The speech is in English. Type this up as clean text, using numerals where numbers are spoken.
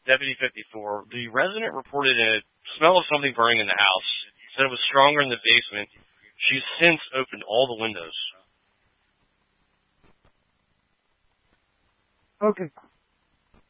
Deputy 54, the resident reported a smell of something burning in the house. Said it was stronger in the basement. She's since opened all the windows. Okay.